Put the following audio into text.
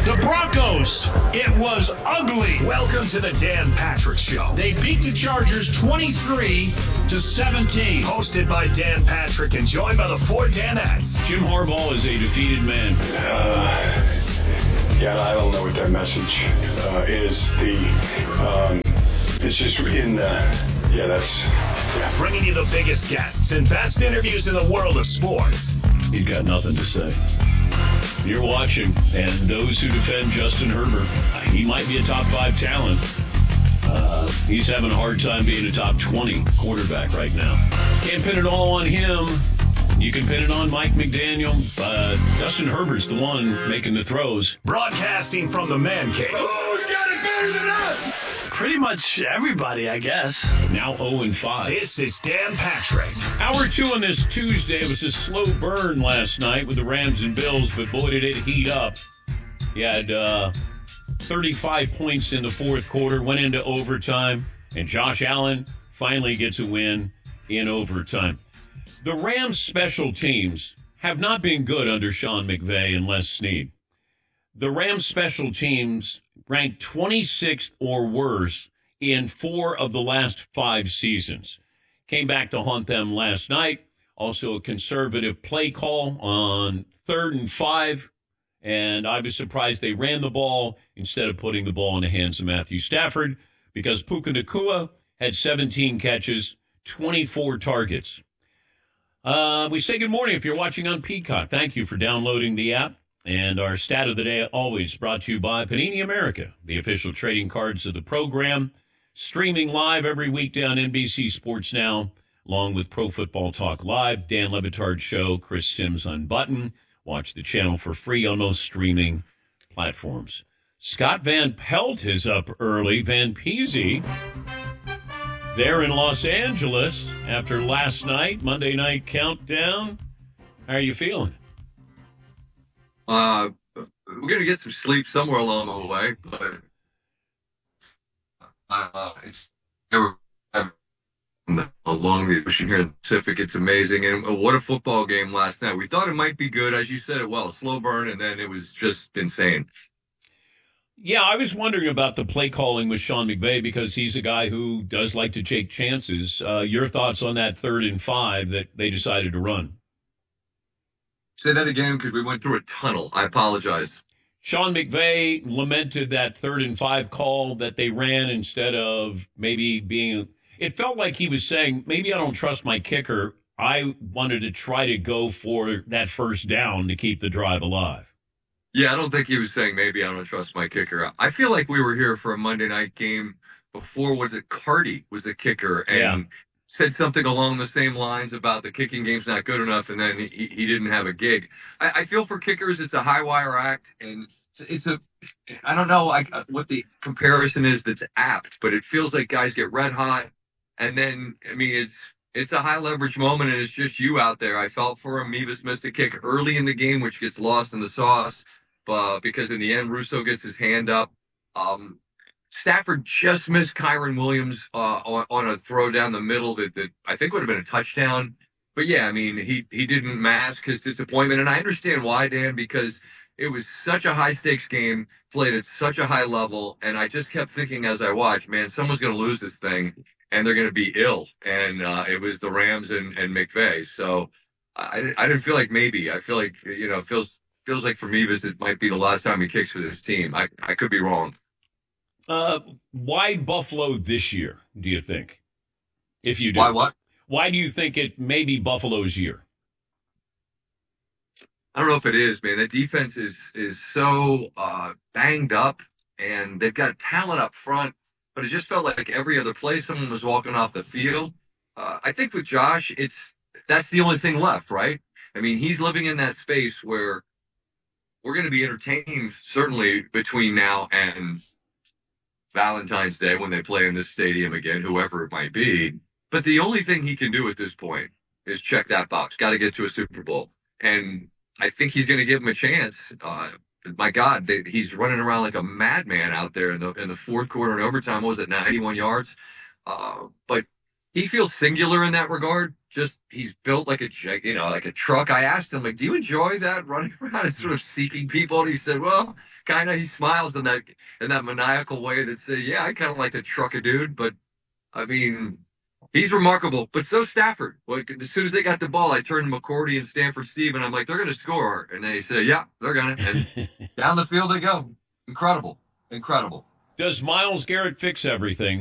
The Broncos, it was ugly. Welcome to the Dan Patrick Show. They beat the Chargers 23-17. Hosted by Dan Patrick and joined by the four Danettes. Jim Harbaugh is a defeated man. Yeah, I don't know what that message is. It's just in Bringing you the biggest guests and best interviews in the world of sports. He's got nothing to say. You're watching, and those who defend Justin Herbert, he might be a top 5 talent. He's having a hard time being a top 20 quarterback right now. Can't pin it all on him. You can pin it on Mike McDaniel. Justin Herbert's the one making the throws. Broadcasting from the Man Cave. Who's got it better than us? Pretty much everybody, I guess. Now 0-5. This is Dan Patrick. Hour 2 on this Tuesday. It was a slow burn last night with the Rams and Bills, but boy, did it heat up. He had 35 points in the fourth quarter, went into overtime, and Josh Allen finally gets a win in overtime. The Rams' special teams have not been good under Sean McVay and Les Snead. The Rams' special teams ranked 26th or worse in 4 of the last 5 seasons. Came back to haunt them last night. Also a conservative play call on 3rd and 5. And I was surprised they ran the ball instead of putting the ball in the hands of Matthew Stafford because Puka Nacua had 17 catches, 24 targets. We say good morning if you're watching on Peacock. Thank you for downloading the app. And our stat of the day always brought to you by Panini America, the official trading cards of the program. Streaming live every weekday on NBC Sports Now, along with Pro Football Talk Live, Dan Le Batard Show, Chris Sims Unbuttoned. Watch the channel for free on most streaming platforms. Scott Van Pelt is up early. Van Peasy there in Los Angeles after last night, Monday Night Countdown. How are you feeling? We're going to get some sleep somewhere along the way, but it's along the ocean here in the Pacific. It's amazing. And what a football game last night. We thought it might be good, as you said it well, slow burn, and then it was just insane. Yeah, I was wondering about the play calling with Sean McVay because he's a guy who does like to take chances. Your thoughts on that 3rd and 5 that they decided to run? Say that again, because we went through a tunnel. I apologize. Sean McVay lamented that 3rd and 5 call that they ran instead of maybe being – it felt like he was saying, maybe I don't trust my kicker. I wanted to try to go for that first down to keep the drive alive. Yeah, I don't think he was saying maybe I don't trust my kicker. I feel like we were here for a Monday night game before, was it Cardi was the kicker, and said something along the same lines about the kicking game's not good enough, and then he didn't have a gig. I feel for kickers, it's a high wire act, and it's a I don't know what the comparison is that's apt, but it feels like guys get red hot, and then I mean it's a high leverage moment, and it's just you out there. I felt for him. Mevis missed a kick early in the game, which gets lost in the sauce, because in the end Russo gets his hand up. Stafford just missed Kyron Williams on a throw down the middle that I think would have been a touchdown. But yeah, I mean, he didn't mask his disappointment, and I understand why, Dan, because it was such a high stakes game, played at such a high level, and I just kept thinking as I watched, man, someone's going to lose this thing, and they're going to be ill, and it was the Rams and McVay. So I didn't feel like maybe. I feel like it feels like for Mevis it might be the last time he kicks for this team. I could be wrong. Why Buffalo this year, do you think? If you do. Why what? Why do you think it may be Buffalo's year? I don't know if it is, man. The defense is so banged up, and they've got talent up front, but it just felt like every other play someone was walking off the field. I think with Josh, that's the only thing left, right? I mean, he's living in that space where we're going to be entertained, certainly between now and Valentine's Day when they play in this stadium again, whoever it might be. But the only thing he can do at this point is check that box. Got to get to a Super Bowl. And I think he's going to give him a chance. My God, he's running around like a madman out there in the fourth quarter and overtime. What was it, 91 yards? But he feels singular in that regard. Just he's built like a like a truck. I asked him, like, do you enjoy that, running around and sort of seeking people? And he said, well, kind of. He smiles in that maniacal way that says, yeah, I kind of like to truck a dude, but I mean, he's remarkable. But so Stafford. Like, as soon as they got the ball, I turned to McCourty and Stanford Steve, and I'm like, they're going to score. And they say, yeah, they're going to. And down the field they go. Incredible. Does Myles Garrett fix everything?